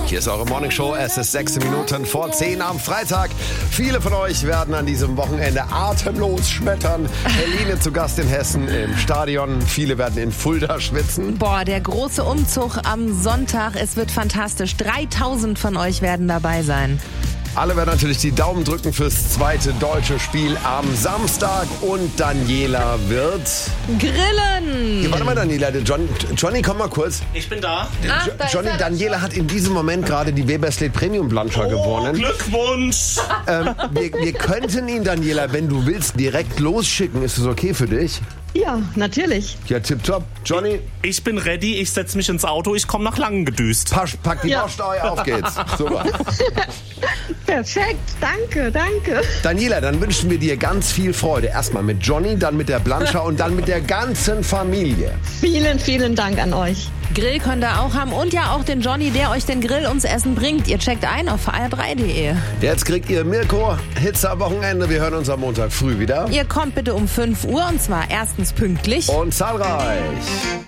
Hier ist eure Morningshow. Es ist 6 Minuten vor 10 am Freitag. Viele von euch werden an diesem Wochenende atemlos schmettern. Helene zu Gast in Hessen im Stadion. Viele werden in Fulda schwitzen. Boah, der große Umzug am Sonntag. Es wird fantastisch. 3000 von euch werden dabei sein. Alle werden natürlich die Daumen drücken fürs zweite deutsche Spiel am Samstag. Und Daniela wird... Grillen! Hier, warte mal, Daniela. Johnny, komm mal kurz. Ich bin da. Johnny, Daniela hat in diesem Moment gerade die Weber Slate Premium Blancher gewonnen. Glückwunsch! Wir könnten ihn, Daniela, wenn du willst, direkt losschicken. Ist das okay für dich? Ja, natürlich. Ja, tipptopp. Johnny, Ich bin ready, ich setze mich ins Auto, ich komme nach Langen gedüst. pack die Poststeuer, auf geht's. Super. Perfekt, danke. Daniela, dann wünschen wir dir ganz viel Freude. Erstmal mit Johnny, dann mit der Blancher und dann mit der ganzen Familie. Vielen, vielen Dank an euch. Grill könnt ihr auch haben und ja auch den Johnny, der euch den Grill ums Essen bringt. Ihr checkt ein auf hr3.de. Jetzt kriegt ihr Mirko, Hitze am Wochenende. Wir hören uns am Montag früh wieder. Ihr kommt bitte um 5 Uhr und zwar erstens pünktlich. Und zahlreich.